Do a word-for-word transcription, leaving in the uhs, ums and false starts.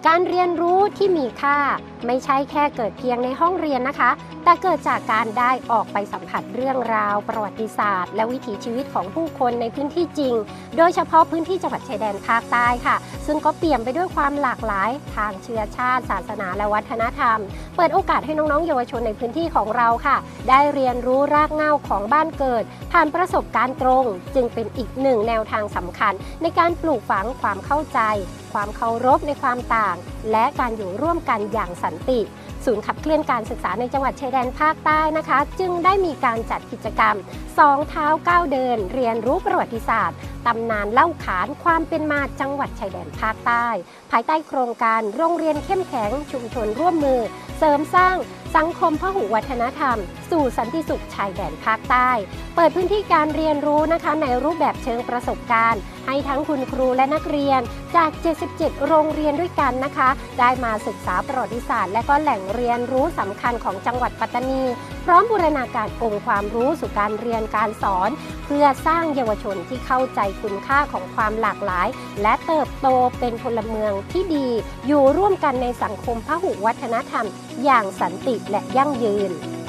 การเรียนรู้ที่มีค่าไม่ใช่แค่เกิดเพียงในห้องเรียนนะคะแต่เกิดจากการได้ออกไปสัมผัสเรื่องราวประวัติศาสตร์และวิถีชีวิตของผู้คนในพื้นที่จริงโดยเฉพาะพื้นที่จังหวัดชายแดนภาคใต้ค่ะซึ่งก็เปี่ยมไปด้วยความหลากหลายทางเชื้อชาติศาสนาและวัฒนธรรมเปิดโอกาสให้น้องๆเยาวชนในพื้นที่ของเราค่ะได้เรียนรู้รากเหง้าของบ้านเกิดผ่านประสบการณ์ตรงจึงเป็นอีกหนึ่งแนวทางสำคัญในการปลูกฝังความเข้าใจความเคารพในความต่างและการอยู่ร่วมกันอย่างสันติศูนย์ขับเคลื่อนการศึกษาในจังหวัดชายแดนภาคใต้นะคะจึงได้มีการจัดกิจกรรมสองเท้าก้าวเดินเรียนรู้ประวัติศาสตร์ตำนานเล่าขานความเป็นมาจังหวัดชายแดนภาคใต้ภายใต้โครงการโรงเรียนเข้มแข็งชุมชนร่วมมือเสริมสร้างสังคมพหุวัฒนธรรมสู่สันติสุขชายแดนภาคใต้เปิดพื้นที่การเรียนรู้นะคะในรูปแบบเชิงประสบการณ์ให้ทั้งคุณครูและนักเรียนจากเจ็ดสิบเจ็ดโรงเรียนด้วยกันนะคะได้มาศึกษาประวัติศาสตร์และก็แหล่งเรียนรู้สำคัญของจังหวัดปัตตานีพร้อมบูรณาการองค์ความรู้สู่การเรียนการสอนเพื่อสร้างเยาวชนที่เข้าใจคุณค่าของความหลากหลายและเติบโตเป็นพลเมืองที่ดีอยู่ร่วมกันในสังคมพหุวัฒนธรรมอย่างสันติและยั่งยืน